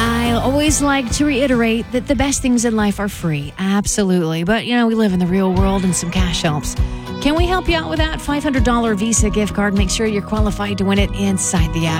I always like to reiterate that the best things in life are free. Absolutely. But, we live in the real world and some cash helps. Can we help you out with that? $500 Visa gift card. Make sure you're qualified to win it inside the app.